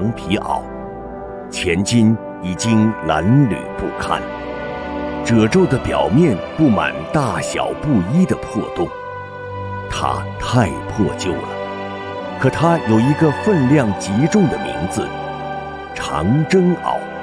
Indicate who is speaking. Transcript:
Speaker 1: 羊皮袄，前襟已经褴褛不堪，褶皱的表面布满大小不一的破洞。它太破旧了，可它有一个分量极重的名字——长征袄。